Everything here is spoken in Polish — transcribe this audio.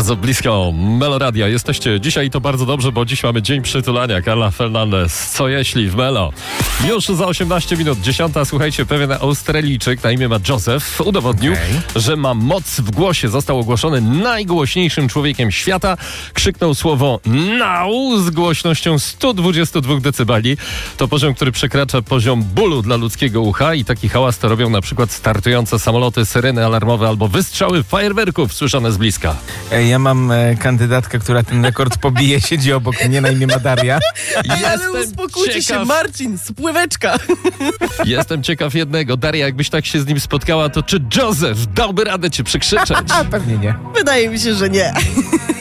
Bardzo blisko Meloradia jesteście dzisiaj, to bardzo dobrze, bo dziś mamy Dzień Przytulania. Carla Fernandez, co jeśli w Melo? Już za 18 minut 10. Słuchajcie, pewien Australijczyk na imię ma Joseph udowodnił, że ma moc w głosie. Został ogłoszony najgłośniejszym człowiekiem świata. Krzyknął słowo now z głośnością 122 decybeli. To poziom, który przekracza poziom bólu dla ludzkiego ucha i taki hałas to robią na przykład startujące samoloty, syreny alarmowe albo wystrzały fajerwerków słyszane z bliska. Ja mam kandydatkę, która ten rekord pobije, siedzi obok mnie, na imię ma Daria. Ale uspokójcie się, Marcin, spływeczka. Jestem ciekaw jednego. Daria, jakbyś tak się z nim spotkała, to czy Joseph dałby radę cię przekrzyczeć? Pewnie nie. Wydaje mi się, że nie.